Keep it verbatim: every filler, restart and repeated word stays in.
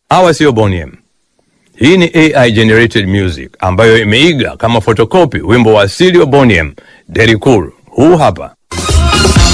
Hawa sio Boney M. Hii ni A I generated music ambayo imeiga kama photocopy wimbo wa asili wa Boney M, Derry Cool. Huu hapa.